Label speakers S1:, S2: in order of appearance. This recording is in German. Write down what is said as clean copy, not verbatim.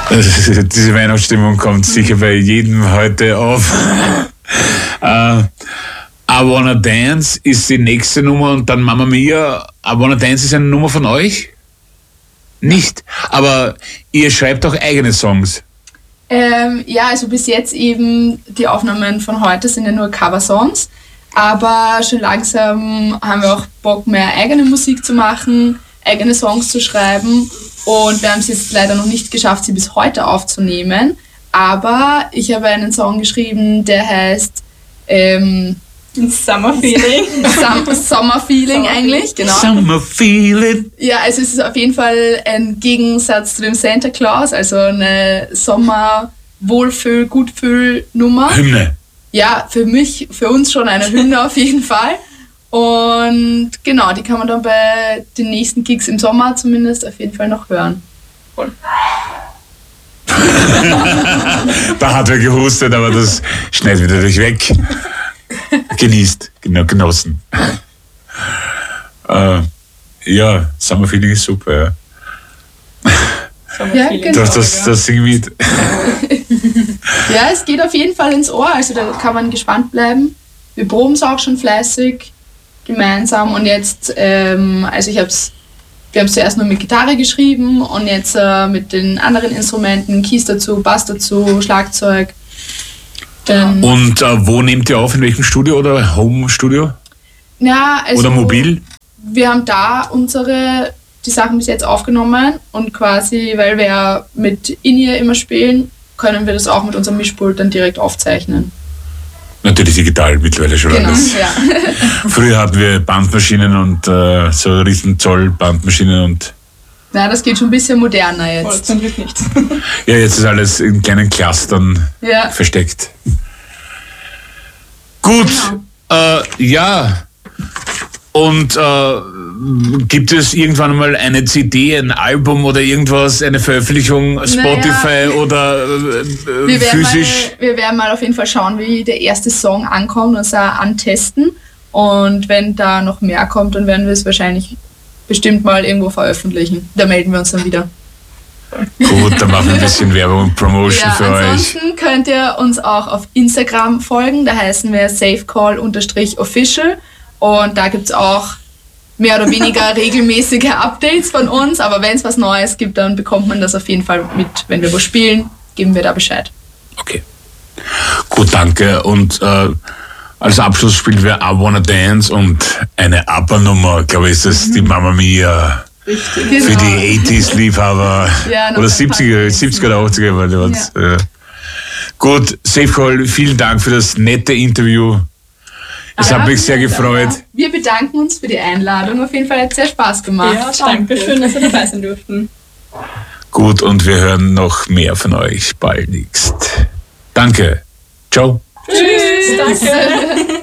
S1: Diese Weihnachtsstimmung kommt sicher bei jedem heute auf. I Wanna Dance ist die nächste Nummer und dann Mamma Mia. I Wanna Dance ist eine Nummer von euch? Nicht, aber ihr schreibt auch eigene Songs.
S2: Ja, also bis jetzt eben die Aufnahmen von heute sind ja nur Cover-Songs, aber schon langsam haben wir auch Bock, mehr eigene Musik zu machen, eigene Songs zu schreiben und wir haben es jetzt leider noch nicht geschafft, sie bis heute aufzunehmen, aber ich habe einen Song geschrieben, der heißt
S3: Summer Feeling.
S2: Summer Feeling eigentlich, genau.
S1: Summer Feeling.
S2: Ja, also es ist auf jeden Fall ein Gegensatz zu dem Santa Claus, also eine Sommer-Wohlfühl-Gutfühl-Nummer.
S1: Hymne.
S2: Ja, für uns schon eine Hymne auf jeden Fall. Und genau, die kann man dann bei den nächsten Gigs im Sommer zumindest auf jeden Fall noch hören. Voll.
S1: Da hat er gehustet, aber das schneidet wieder durch weg. Genießt, genau, genossen. Ja, Summer Feeling ist super,
S2: Ja, genau.
S1: Das Sing mit.
S2: Ja, es geht auf jeden Fall ins Ohr, also da kann man gespannt bleiben. Wir proben es auch schon fleißig gemeinsam und jetzt, wir haben es zuerst nur mit Gitarre geschrieben und jetzt mit den anderen Instrumenten, Keys dazu, Bass dazu, Schlagzeug.
S1: Und wo nehmt ihr auf? In welchem Studio oder Home-Studio?
S2: Ja, also
S1: oder mobil?
S2: Wir haben da die Sachen bis jetzt aufgenommen und quasi, weil wir ja mit In-Ear immer spielen, können wir das auch mit unserem Mischpult dann direkt aufzeichnen.
S1: Natürlich digital mittlerweile schon
S2: genau,
S1: alles.
S2: Ja.
S1: Früher hatten wir Bandmaschinen und so riesen Zoll-Bandmaschinen und...
S2: Ja, das geht schon ein bisschen moderner jetzt.
S3: Voll, zum Glück nicht.
S1: Ja, jetzt ist alles in kleinen Clustern versteckt. Gut,
S2: genau.
S1: Ja. Und gibt es irgendwann mal eine CD, ein Album oder irgendwas, eine Veröffentlichung, Spotify oder physisch?
S2: Wir werden mal auf jeden Fall schauen, wie der erste Song ankommt und es antesten. Und wenn da noch mehr kommt, dann werden wir es wahrscheinlich bestimmt mal irgendwo veröffentlichen. Da melden wir uns dann wieder.
S1: Gut, dann machen wir ein bisschen Werbung und Promotion für euch.
S2: Ansonsten könnt ihr uns auch auf Instagram folgen. Da heißen wir safecall_official. Und da gibt es auch mehr oder weniger regelmäßige Updates von uns. Aber wenn es was Neues gibt, dann bekommt man das auf jeden Fall mit. Wenn wir wo spielen, geben wir da Bescheid.
S1: Okay. Gut, danke. Und als Abschluss spielen wir I Wanna Dance und eine ABBA-Nummer, glaube ich, ist das die Mamma Mia.
S3: Richtig.
S1: Für die 80s-Liebhaber.
S2: Ja,
S1: oder 70er oder 80er. Ja. Gut, Safe Call, vielen Dank für das nette Interview. Es hat mich sehr gefreut.
S2: Ja. Wir bedanken uns für die Einladung. Auf jeden Fall hat es sehr Spaß gemacht.
S3: Ja, danke. Schön, dass wir dabei sein durften.
S1: Gut, und wir hören noch mehr von euch baldigst. Danke. Ciao.
S3: Tschüss. Danke.